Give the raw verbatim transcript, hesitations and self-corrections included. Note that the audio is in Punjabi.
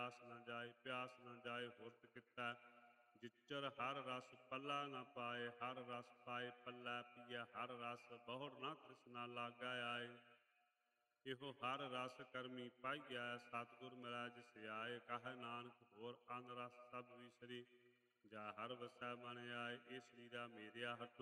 ਆਸ ਨ ਜਾਏ, ਪਿਆਸ ਨ ਜਾਏ ਹੁਰਤ ਕੀਤਾ। ਜਿਚਰ ਹਰ ਰਸ ਪੱਲਾ ਨ ਪਾਏ, ਹਰ ਰਸ ਪਾਏ ਪੱਲਾ ਪੀਐ, ਹਰ ਰਸ ਬਹੁੜ ਨ ਤ੍ਰਿਸ਼ਨਾ ਲਾਗੈ ਆਏ। ਇਹੋ ਹਰ ਰਸ ਕਰਮੀ ਪਾਈਐ, ਸਤਿਗੁਰ ਮਿਲੈ ਜਿਸ ਆਏ। ਕਹੈ ਨਾਨਕ ਹੋਰ ਅਨ ਰਸ ਸਭ ਵਿਸਰੀ, ਜਾ ਹਰ ਵਸੈ ਮਨ ਆਏ। ਇਹ ਸਰੀਰਾ ਮੇਰਿਆ ਹਟੋ